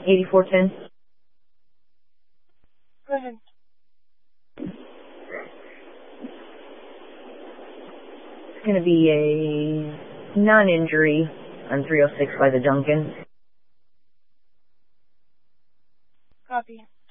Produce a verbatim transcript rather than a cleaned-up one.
eighty-four ten. Go ahead. It's going to be a non-injury on three oh six by the Duncan. Copy.